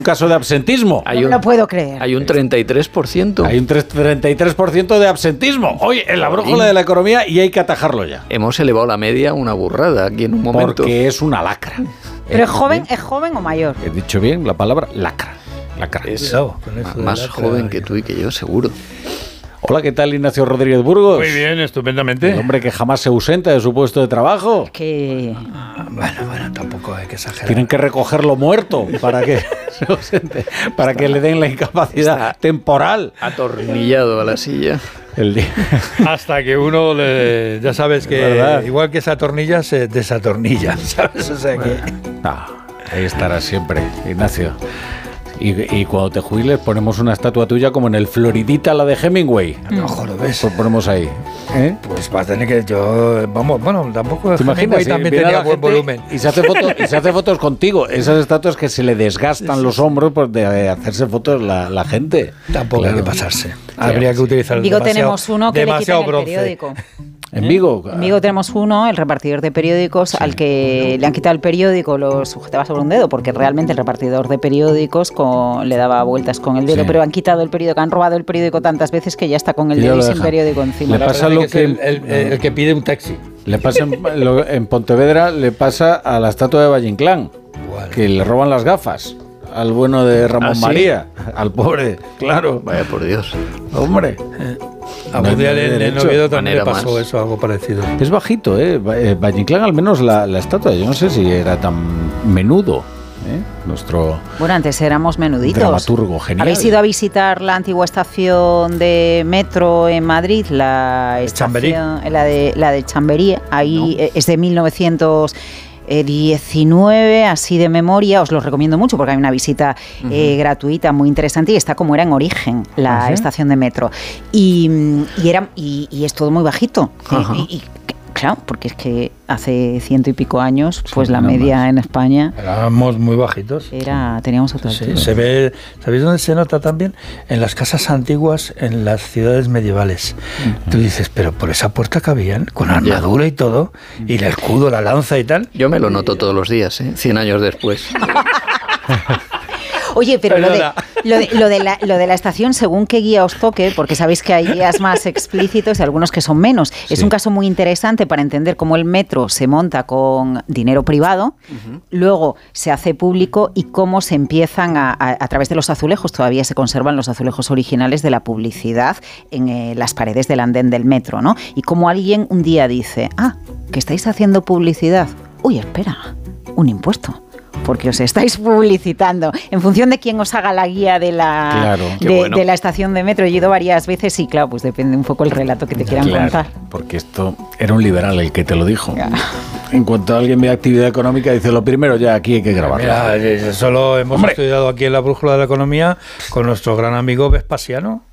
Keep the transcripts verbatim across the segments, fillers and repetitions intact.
caso de absentismo. Hay un, no lo puedo creer. Hay un treinta y tres por ciento. Hay un treinta y tres por ciento de absentismo. Hoy en la brújula de la economía y hay que atajarlo ya. Hemos elevado la media una burrada aquí en un momento. Porque es una lacra. ¿Pero es joven, es joven o mayor? He dicho bien la palabra lacra. Lacra. Es Cuidado con eso de más lacra, joven que que- tú y que yo, seguro. Hola, ¿qué tal, Ignacio Rodríguez Burgos? Muy bien, estupendamente. El hombre que jamás se ausenta de su puesto de trabajo. Que Ah, bueno, bueno, tampoco hay que exagerar. Tienen que recogerlo muerto para que se ausente, para que le den la incapacidad Está- temporal. Atornillado a la silla. El día. Hasta que uno, le, ya sabes que verdad. igual que se atornilla, se desatornilla, ¿sabes? O sea que... Ah, ahí estarás siempre, Ignacio. Y, y cuando te jubiles ponemos una estatua tuya como en el Floridita, la de Hemingway. A lo mejor lo ves. Pues ponemos ahí. ¿Eh? Pues va a tener que yo... Vamos, bueno, tampoco... ¿Te imaginas? Hemingway Sí, también viene tenía la buen gente volumen. Y se hace fotos, y se hace fotos contigo. Esas estatuas que se le desgastan los hombros por de hacerse fotos la, la gente. Tampoco Claro. hay que pasarse. Habría que utilizar en Vigo demasiado, tenemos uno que le quitan demasiado el bronce. periódico. En Vigo. En Vigo tenemos uno, el repartidor de periódicos, al que le han quitado el periódico, lo sujetaba sobre un dedo, porque realmente el repartidor de periódicos con, le daba vueltas con el dedo, Sí. pero han quitado el periódico, han robado el periódico tantas veces que ya está con el Y ya dedo y lo sin dejan. periódico encima. Le La pasa verdad lo es que- el, el- el- el que pide un taxi. Le pasa en, lo- en Pontevedra, le pasa a la estatua de Valle Inclán, Igual. que le roban las gafas al bueno de Ramón ¿Ah, sí? María, al pobre, claro. Vaya por Dios. Hombre. A No hay Woody Allen en derecho. Oviedo también le Manera pasó más. eso, algo parecido. Es bajito, ¿eh? Va- eh, Valle Inclán, al menos la, la estatua, yo no sé si era tan menudo, ¿eh? Nuestro Bueno, antes éramos menuditos. dramaturgo genial. ¿Habéis ido a visitar la antigua estación de metro en Madrid? La ¿De Chamberí? estación, la de, la de Chamberí. Ahí eh, es de mil novecientos diecinueve, así de memoria. Os lo recomiendo mucho porque hay una visita eh, gratuita muy interesante y está como era en origen la ¿Ah, sí? estación de metro. Y, y, era, y, y es todo muy bajito. Ajá. Y, y- claro, porque es que hace ciento y pico años, pues Sí, la no media más. en España Éramos muy bajitos. era teníamos otra Sí, altura. se ve, ¿sabéis dónde se nota también? En las casas antiguas, en las ciudades medievales. Tú dices, pero por esa puerta cabían, con armadura y todo, y el escudo, la lanza y tal. Yo me lo noto todos los días, ¿eh? Cien años después. Oye, pero lo de, Perdona. lo, de, lo, de la, lo de la estación, según qué guía os toque, porque sabéis que hay guías más explícitos y algunos que son menos. Es Sí. un caso muy interesante para entender cómo el metro se monta con dinero privado, luego se hace público y cómo se empiezan a, a, a través de los azulejos, todavía se conservan los azulejos originales de la publicidad en eh, las paredes del andén del metro, ¿no? Y cómo alguien un día dice, ah, que estáis haciendo publicidad. Uy, espera, un impuesto. Porque os estáis publicitando en función de quién os haga la guía de la, Claro. Qué de, bueno. de la estación de metro. He ido varias veces y claro, pues depende un poco el relato que te quieran Claro, contar. porque esto era un liberal el que te lo dijo. Ya. En cuanto alguien ve actividad económica, dice lo primero, ya aquí hay que grabarla. Mira, eh, eso lo hemos Hombre. estudiado aquí en la Brújula de la Economía con nuestro gran amigo Vespasiano.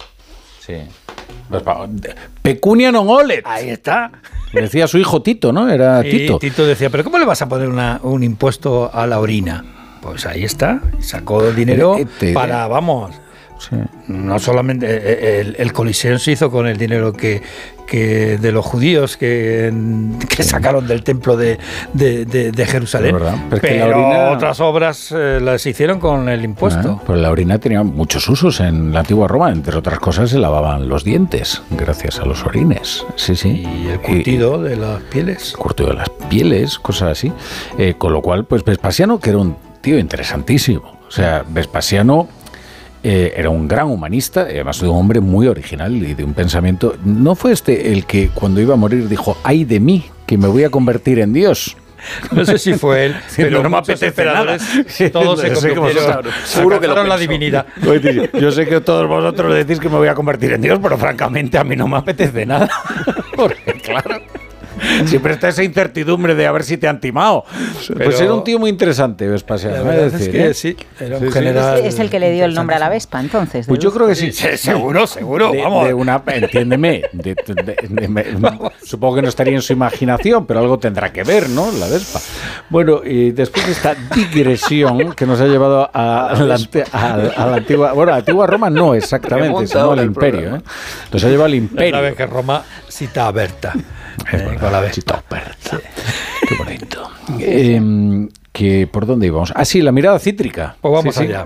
Sí. Pues, pa- Pecunia non olet. Ahí está. Le decía a su hijo Tito, ¿no? Era Y Tito. Tito decía, ¿pero cómo le vas a poner una- un impuesto a la orina? Pues ahí está, sacó el dinero Eh, te- para, vamos, Sí. no solamente eh, el, el Coliseo se hizo con el dinero que, que de los judíos que, que sacaron del templo de, de, de- de Jerusalén, Es verdad, pero es que pero la orina- otras obras eh, las hicieron con el impuesto. Ah, pues la orina tenía muchos usos en la antigua Roma. Entre otras cosas, se lavaban los dientes gracias a los orines. Sí, sí. Y el curtido de las pieles. curtido de las pieles, cosas así. Eh, con lo cual, pues Vespasiano, que era un tío interesantísimo. O sea, Vespasiano eh, era un gran humanista, y además de un hombre muy original y de un pensamiento. ¿No fue este el que cuando iba a morir dijo, ay de mí, que me voy a convertir en Dios? No sé si fue él, pero no me muchos apetece nada. emperadores, todos se Yo sé que convirtieron, vosotros- seguro que lo alcanzaron la pensó. divinidad. Yo sé que todos vosotros decís que me voy a convertir en Dios, pero francamente a mí no me apetece nada. Porque claro, siempre está esa incertidumbre de a ver si te han timado. Pues Pero- era un tío muy interesante, Vespasiano. La es verdad decir, es que ¿eh? sí, era un Sí, sí. general. Es el que le dio el nombre a la Vespa, entonces. Pues yo creo que sí. Sí, seguro, seguro, De, vamos. de una, entiéndeme, de- de- de- me- supongo que no estaría en su imaginación, pero algo tendrá que ver, ¿no? La Vespa. Bueno, y después de esta digresión que nos ha llevado a, a la, ante- a- a la antigua, bueno, a la antigua Roma no exactamente, Remonta sino ahora al el imperio, programa. ¿eh? Nos ha llevado al Ya imperio. sabes que Roma cita a Berta. Es eh, verdad, con la Vespa. Chito Berta. Qué bonito. Eh, que, ¿por dónde íbamos? Ah, sí, la mirada cítrica. Pues vamos Sí, sí. allá.